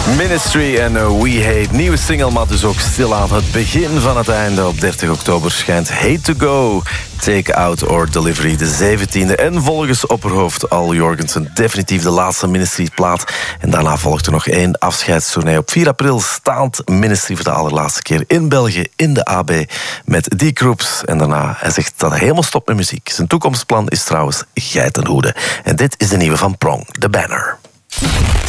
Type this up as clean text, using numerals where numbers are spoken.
Ministry en We Hate. Nieuwe single, maar dus ook stilaan het begin van het einde. Op 30 oktober schijnt Hate to Go, Take Out or Delivery, de 17e. En volgens opperhoofd Al Jourgensen definitief de laatste Ministry-plaat. En daarna volgt er nog 1 afscheidstournee. Op 4 april staat Ministry voor de allerlaatste keer in België, in de AB, met die groeps. En daarna, hij zegt dat hij helemaal stopt met muziek. Zijn toekomstplan is trouwens geitenhoeden. En dit is de nieuwe van Prong, The Banner.